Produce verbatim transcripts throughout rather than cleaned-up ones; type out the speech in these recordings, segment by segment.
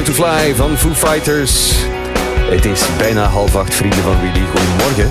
to Fly van Foo Fighters. Het is bijna half acht, vrienden van Willy. Goedemorgen.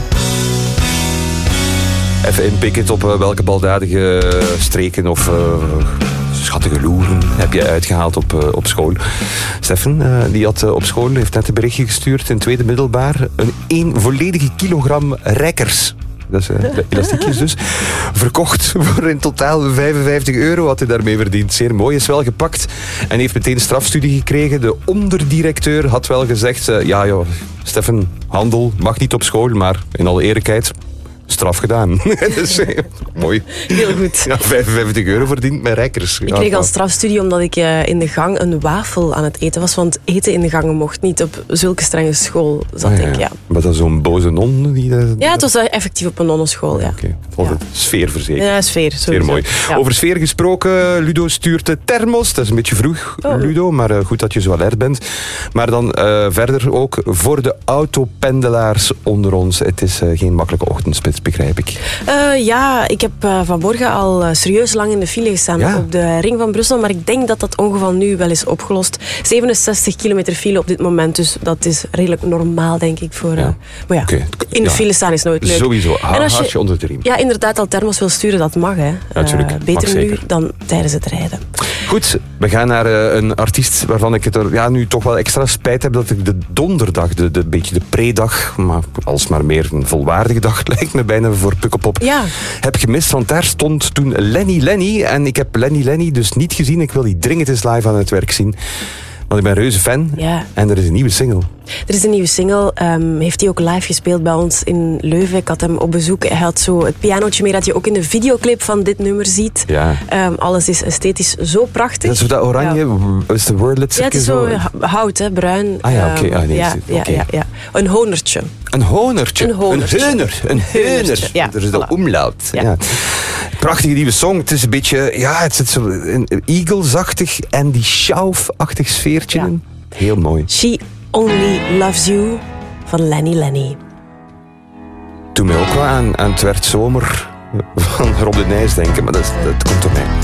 Even inpikken op uh, welke baldadige streken of uh, schattige loeren heb je uitgehaald op, uh, op school. Steffen, uh, die had uh, op school, heeft net een berichtje gestuurd in tweede middelbaar. Een één volledige kilogram rekkers. Dat is uh, elastiekjes dus. Verkocht voor in totaal vijfenvijftig euro had hij daarmee verdiend. Zeer mooi, is wel gepakt en heeft meteen strafstudie gekregen. De onderdirecteur had wel gezegd, uh, ja joh, Steffen, handel mag niet op school, maar in alle eerlijkheid, straf gedaan. Dus, mooi. Heel goed. Ja, vijfenvijftig euro verdiend met rekkers. Ik kreeg al strafstudie omdat ik uh, in de gang een wafel aan het eten was. Want eten in de gangen mocht niet. Op zulke strenge school zat ah, ja. ik, ja. Maar dat is zo'n boze non? Die dat... Ja, het was uh, effectief op een nonnenschool, ja. Oké, altijd ja. Sfeer verzekerd. Ja, sfeer. Sowieso. Zeer mooi. Ja. Over sfeer gesproken, Ludo stuurt de thermos. Dat is een beetje vroeg, oh. Ludo, maar uh, goed dat je zo alert bent. Maar dan uh, verder ook voor de autopendelaars onder ons. Het is uh, geen makkelijke ochtendspits, begrijp ik. Uh, ja, ik heb uh, vanmorgen al uh, serieus lang in de file gestaan ja? op de ring van Brussel, maar ik denk dat dat ongeval nu wel is opgelost. zevenenzestig kilometer file op dit moment, dus dat is redelijk normaal, denk ik. Voor, uh, ja. Maar ja, okay. in de file staan is nooit leuk. Sowieso, ha, en als je, hartje onder de riem. Ja, inderdaad, al thermos wil sturen, dat mag. Hè. Natuurlijk, uh, beter mag nu zeker. dan tijdens het rijden. Goed, we gaan naar uh, een artiest waarvan ik het er ja, nu toch wel extra spijt heb dat ik de donderdag, de, de beetje de pre-dag, maar alsmaar meer een volwaardige dag, lijkt me bijna voor Pukkelpop, ja. heb gemist. Want daar stond toen Lenny Lenny en ik heb Lenny Lenny dus niet gezien. Ik wil die dringend eens live aan het werk zien. Want ik ben reuze fan. Ja. En er is een nieuwe single. Er is een nieuwe single. Um, heeft hij ook live gespeeld bij ons in Leuven. Ik had hem op bezoek. Hij had zo het pianootje mee dat je ook in de videoclip van dit nummer ziet. Ja. Um, alles is esthetisch zo prachtig. Dat is dat oranje, ja. Is de wordlet? Ja, het is zo hout, hè, bruin. Ah ja, oké. Okay. Ah, nee, ja, ja, okay. ja, ja. Een honertje. Een honertje? Een honertje. Een heuner. Een heuner. Ja, er is de voilà. omlaut. Ja. Ja. Prachtige nieuwe song. Het is een beetje, ja, het zit zo een Eagles-achtig en die Schauf-achtig sfeertje in. Ja. Heel mooi. She Only Loves You van Lenny Lenny. Toen mij ook wel aan, aan het werd zomer van Rob de Nijs denken, maar dat, dat komt door mij.